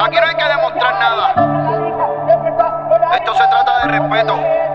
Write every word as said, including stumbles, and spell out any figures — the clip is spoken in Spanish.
Aquí no hay que demostrar nada. Esto se trata de respeto.